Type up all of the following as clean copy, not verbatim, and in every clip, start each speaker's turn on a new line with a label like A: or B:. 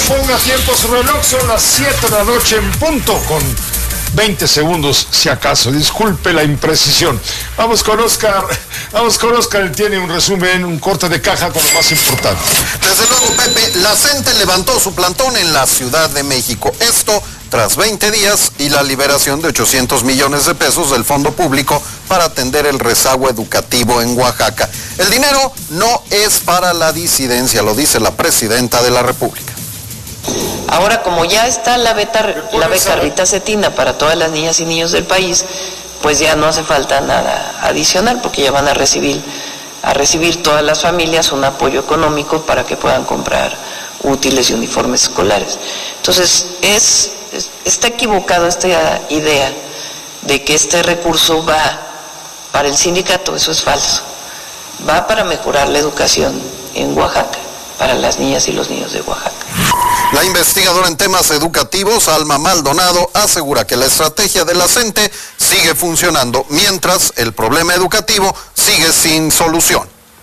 A: Ponga tiempo su reloj, son las 7 de la noche en punto, con 20 segundos, si acaso. Disculpe la imprecisión. Vamos con Oscar. Él tiene un resumen, un corte de caja con lo más importante.
B: Desde luego, Pepe, la CENTE levantó su plantón en la Ciudad de México. Esto tras 20 días y la liberación de 800 millones de pesos del fondo público para atender el rezago educativo en Oaxaca. El dinero no es para la disidencia, lo dice la presidenta de la República.
C: Ahora, como ya está la beca Rita Cetina para todas las niñas y niños del país, pues ya no hace falta nada adicional, porque ya van a recibir todas las familias un apoyo económico para que puedan comprar útiles y uniformes escolares. Entonces, está equivocado esta idea de que este recurso va para el sindicato. Eso es falso. Va para mejorar la educación en Oaxaca, para las niñas y los niños de Oaxaca.
B: La investigadora en temas educativos, Alma Maldonado, asegura que la estrategia de la CENTE sigue funcionando, mientras el problema educativo sigue sin solución.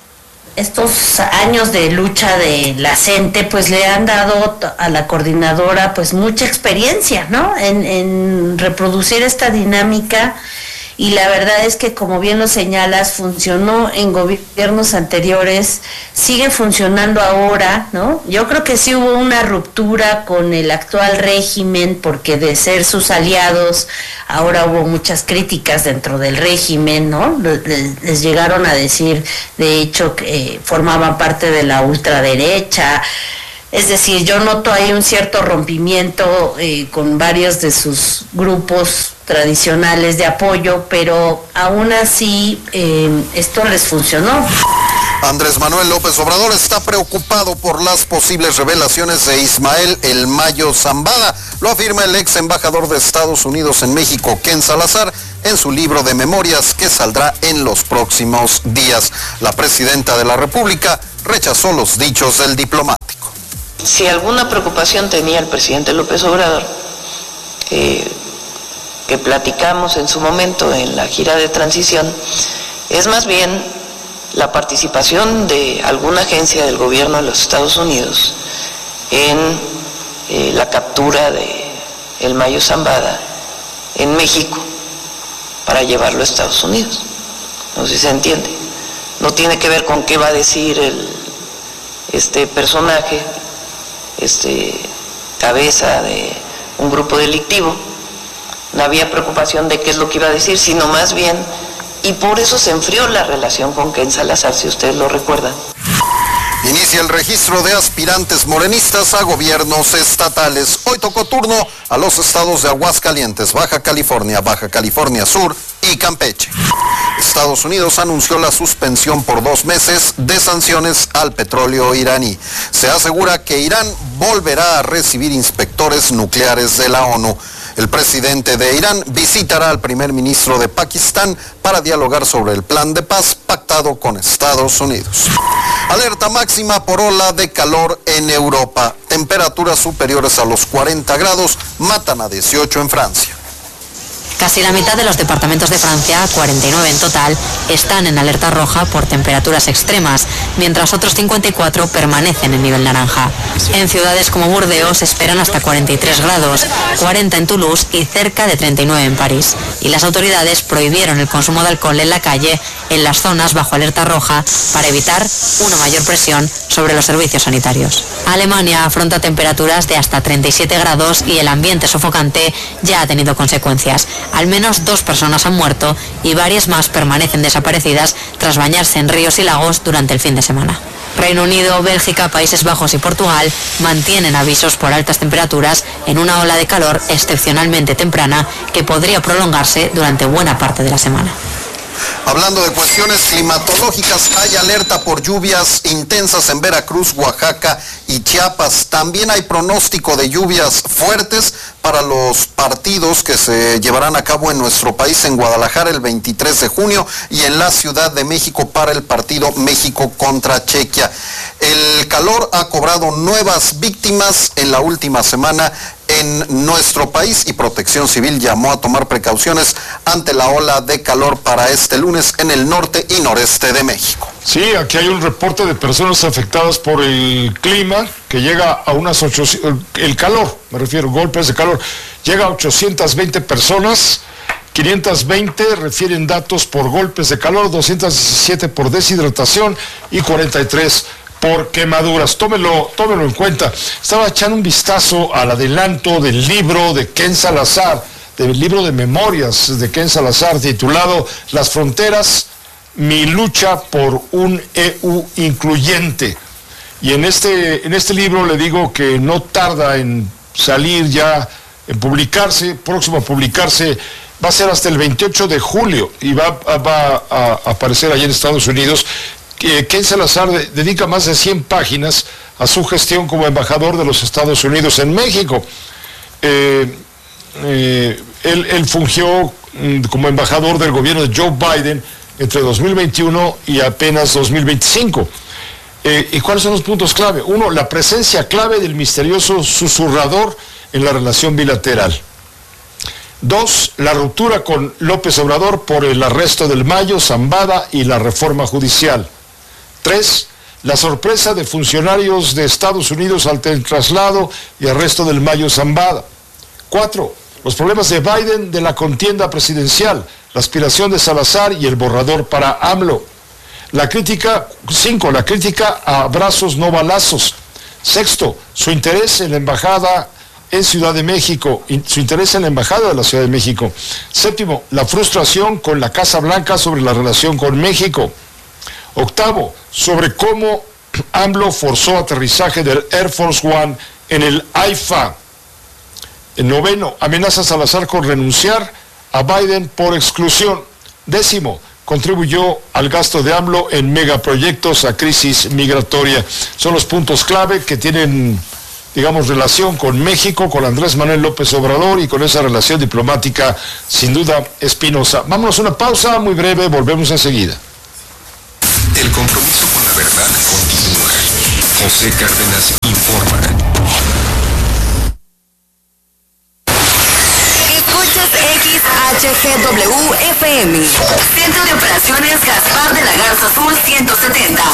D: Estos años de lucha de la CENTE pues le han dado a la coordinadora pues mucha experiencia, ¿no? En reproducir esta dinámica, y la verdad es que, como bien lo señalas, funcionó en gobiernos anteriores, sigue funcionando ahora, ¿no? Yo creo que sí hubo una ruptura con el actual régimen, porque de ser sus aliados, ahora hubo muchas críticas dentro del régimen, ¿no? Les llegaron a decir, de hecho, que formaban parte de la ultraderecha. Es decir, yo noto ahí un cierto rompimiento con varios de sus grupos tradicionales de apoyo, pero aún así esto les funcionó.
B: Andrés Manuel López Obrador está preocupado por las posibles revelaciones de Ismael El Mayo Zambada. Lo afirma el ex embajador de Estados Unidos en México, Ken Salazar, en su libro de memorias que saldrá en los próximos días. La presidenta de la República rechazó los dichos del diplomático.
C: Si alguna preocupación tenía el presidente López Obrador, que platicamos en su momento en la gira de transición, es más bien la participación de alguna agencia del gobierno de los Estados Unidos en la captura de El Mayo Zambada en México para llevarlo a Estados Unidos. No sé si se entiende. No tiene que ver con qué va a decir este personaje, cabeza de un grupo delictivo. No había preocupación de qué es lo que iba a decir, sino más bien, y por eso se enfrió la relación con Ken Salazar, si ustedes lo recuerdan.
B: Inicia el registro de aspirantes morenistas a gobiernos estatales. Hoy tocó turno a los estados de Aguascalientes, Baja California Sur y Campeche. Estados Unidos anunció la suspensión por 2 meses de sanciones al petróleo iraní. Se asegura que Irán volverá a recibir inspectores nucleares de la ONU. El presidente de Irán visitará al primer ministro de Pakistán para dialogar sobre el plan de paz pactado con Estados Unidos. Alerta máxima por ola de calor en Europa. Temperaturas superiores a los 40 grados matan a 18 en Francia.
E: Casi la mitad de los departamentos de Francia, 49 en total, están en alerta roja por temperaturas extremas, mientras otros 54 permanecen en nivel naranja. En ciudades como Burdeos esperan hasta 43 grados, 40 en Toulouse y cerca de 39 en París. Y las autoridades prohibieron el consumo de alcohol en la calle en las zonas bajo alerta roja para evitar una mayor presión sobre los servicios sanitarios. Alemania afronta temperaturas de hasta 37 grados y el ambiente sofocante ya ha tenido consecuencias. Al menos 2 personas han muerto y varias más permanecen desaparecidas tras bañarse en ríos y lagos durante el fin de semana. Reino Unido, Bélgica, Países Bajos y Portugal mantienen avisos por altas temperaturas en una ola de calor excepcionalmente temprana que podría prolongarse durante buena parte de la semana.
B: Hablando de cuestiones climatológicas, hay alerta por lluvias intensas en Veracruz, Oaxaca y Chiapas. También hay pronóstico de lluvias fuertes para los partidos que se llevarán a cabo en nuestro país, en Guadalajara el 23 de junio y en la Ciudad de México para el partido México contra Chequia. El calor ha cobrado nuevas víctimas en la última semana en nuestro país y Protección Civil llamó a tomar precauciones ante la ola de calor para este lunes en el norte y noreste de México.
A: Sí, aquí hay un reporte de personas afectadas por el clima que llega a unas 800, el calor, me refiero, golpes de calor, llega a 820 personas, 520 refieren datos por golpes de calor, 217 por deshidratación y 43 por quemaduras. Tómelo en cuenta. Estaba echando un vistazo al adelanto del libro de Ken Salazar, del libro de memorias de Ken Salazar, titulado Las fronteras, mi lucha por un EU incluyente. Y en este libro le digo que no tarda en salir ya, en publicarse, próximo a publicarse, va a ser hasta el 28 de julio y va a aparecer allá en Estados Unidos. Ken Salazar dedica más de 100 páginas a su gestión como embajador de los Estados Unidos en México. Él fungió como embajador del gobierno de Joe Biden entre 2021 y apenas 2025. ¿Y cuáles son los puntos clave? Uno, la presencia clave del misterioso susurrador en la relación bilateral. Dos, la ruptura con López Obrador por el arresto del Mayo, Zambada y la reforma judicial. Tres, la sorpresa de funcionarios de Estados Unidos ante el traslado y arresto del Mayo, Zambada. Cuatro, los problemas de Biden de la contienda presidencial, la aspiración de Salazar y el borrador para AMLO. La crítica, 5, la crítica a abrazos no balazos. Sexto, su interés en la embajada en Ciudad de México, su interés en la embajada de la Ciudad de México. Séptimo, la frustración con la Casa Blanca sobre la relación con México. Octavo, sobre cómo AMLO forzó aterrizaje del Air Force One en el AIFA. El noveno, amenaza a Salazar con renunciar a Biden por exclusión. Décimo, contribuyó al gasto de AMLO en megaproyectos a crisis migratoria. Son los puntos clave que tienen, digamos, relación con México, con Andrés Manuel López Obrador y con esa relación diplomática sin duda espinosa. Vámonos a una pausa muy breve, volvemos enseguida.
F: El compromiso con la verdad continúa. José Cárdenas informa.
G: XHGW-FM. Centro de Operaciones Gaspar de la Garza Azul 170.